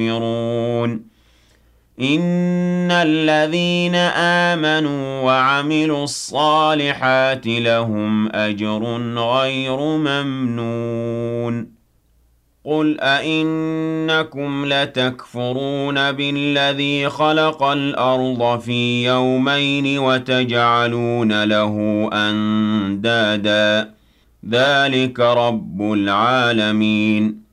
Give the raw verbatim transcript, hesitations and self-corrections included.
يَعْمَلُونَ إِنَّ الَّذِينَ آمَنُوا وَعَمِلُوا الصَّالِحَاتِ لَهُمْ أَجْرٌ غَيْرُ مَمْنُونٍ قُلْ أَئِنَّكُمْ لَتَكْفُرُونَ بِالَّذِي خَلَقَ الْأَرْضَ فِي يَوْمَيْنِ وَتَجْعَلُونَ لَهُ أَندَادًا ذَلِكَ رَبُّ الْعَالَمِينَ